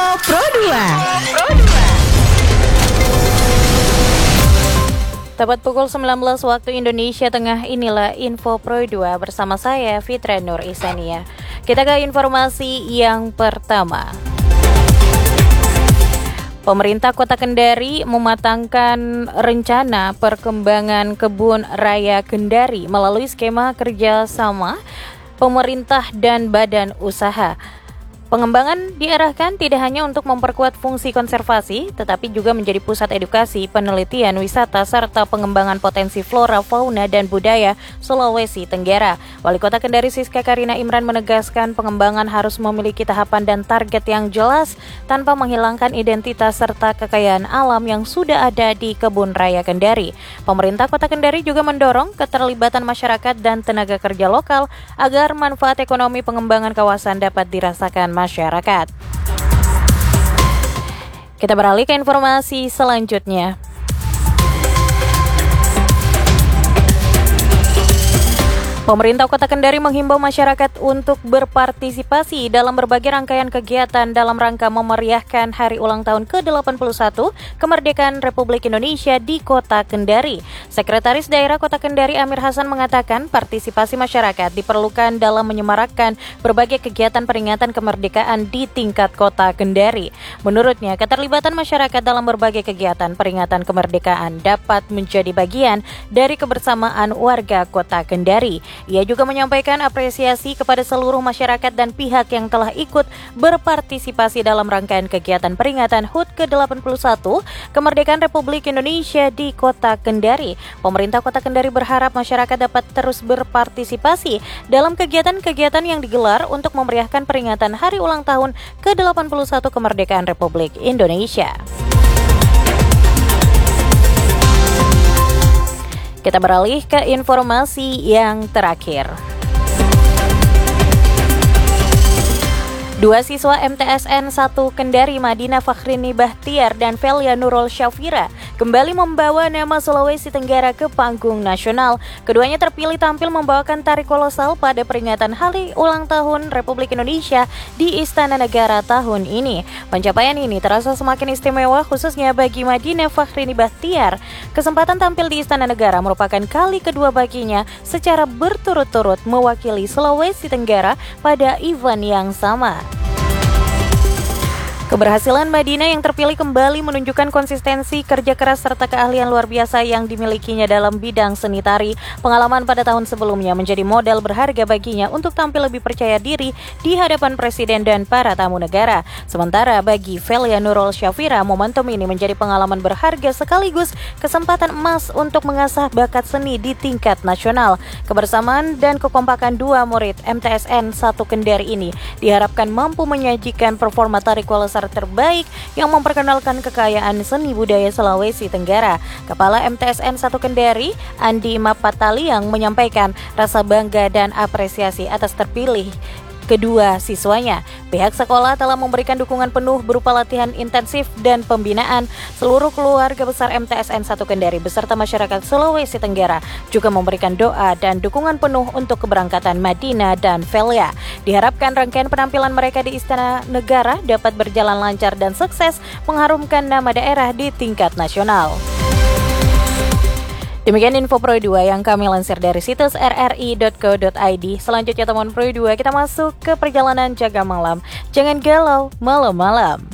Pro 2. Tepat pukul 19 waktu Indonesia Tengah, inilah Info Pro 2 bersama saya Fitra Nur Isania. Kita ke informasi yang pertama. Pemerintah Kota Kendari mematangkan rencana perkembangan kebun raya Kendari melalui skema kerjasama pemerintah dan badan usaha. Pengembangan diarahkan tidak hanya untuk memperkuat fungsi konservasi, tetapi juga menjadi pusat edukasi, penelitian, wisata, serta pengembangan potensi flora, fauna, dan budaya Sulawesi Tenggara. Wali Kota Kendari Siska Karina Imran menegaskan pengembangan harus memiliki tahapan dan target yang jelas tanpa menghilangkan identitas serta kekayaan alam yang sudah ada di Kebun Raya Kendari. Pemerintah Kota Kendari juga mendorong keterlibatan masyarakat dan tenaga kerja lokal agar manfaat ekonomi pengembangan kawasan dapat dirasakan masyarakat. Kita beralih ke informasi selanjutnya. Pemerintah Kota Kendari menghimbau masyarakat untuk berpartisipasi dalam berbagai rangkaian kegiatan dalam rangka memeriahkan Hari Ulang Tahun ke-81 Kemerdekaan Republik Indonesia di Kota Kendari. Sekretaris Daerah Kota Kendari Amir Hasan mengatakan partisipasi masyarakat diperlukan dalam menyemarakkan berbagai kegiatan peringatan kemerdekaan di tingkat Kota Kendari. Menurutnya, keterlibatan masyarakat dalam berbagai kegiatan peringatan kemerdekaan dapat menjadi bagian dari kebersamaan warga Kota Kendari. Ia juga menyampaikan apresiasi kepada seluruh masyarakat dan pihak yang telah ikut berpartisipasi dalam rangkaian kegiatan peringatan HUT ke-81 Kemerdekaan Republik Indonesia di Kota Kendari. Pemerintah Kota Kendari berharap masyarakat dapat terus berpartisipasi dalam kegiatan-kegiatan yang digelar untuk memeriahkan peringatan Hari Ulang Tahun ke-81 Kemerdekaan Republik Indonesia. Kita beralih ke informasi yang terakhir. Dua siswa MTSN 1 Kendari Madinah Fakhrini Bahtiar dan Velia Nurul Syafira kembali membawa nama Sulawesi Tenggara ke panggung nasional. Keduanya terpilih tampil membawakan tari kolosal pada peringatan Hari Ulang Tahun Republik Indonesia di Istana Negara tahun ini. Pencapaian ini terasa semakin istimewa khususnya bagi Madinah Fakhrini Bahtiar. Kesempatan tampil di Istana Negara merupakan kali kedua baginya secara berturut-turut mewakili Sulawesi Tenggara pada event yang sama. Keberhasilan Madinah yang terpilih kembali menunjukkan konsistensi, kerja keras, serta keahlian luar biasa yang dimilikinya dalam bidang seni tari. Pengalaman pada tahun sebelumnya menjadi modal berharga baginya untuk tampil lebih percaya diri di hadapan Presiden dan para tamu negara. Sementara bagi Velia Nurul Syafira, momentum ini menjadi pengalaman berharga sekaligus kesempatan emas untuk mengasah bakat seni di tingkat nasional. Kebersamaan dan kekompakan dua murid MTSN 1 Kendari ini diharapkan mampu menyajikan performa tari kolosal terbaik yang memperkenalkan kekayaan seni budaya Sulawesi Tenggara. Kepala MTSN 1 Kendari, Andi Mapatali, yang menyampaikan rasa bangga dan apresiasi atas terpilih kedua siswanya. Pihak sekolah telah memberikan dukungan penuh berupa latihan intensif dan pembinaan. Seluruh keluarga besar MTSN 1 Kendari beserta masyarakat Sulawesi Tenggara juga memberikan doa dan dukungan penuh untuk keberangkatan Madinah dan Velia. Diharapkan rangkaian penampilan mereka di Istana Negara dapat berjalan lancar dan sukses mengharumkan nama daerah di tingkat nasional. Demikian Info Pro 2 yang kami lansir dari situs rri.co.id. Selanjutnya teman Pro 2, kita masuk ke perjalanan jaga malam. Jangan galau malam-malam.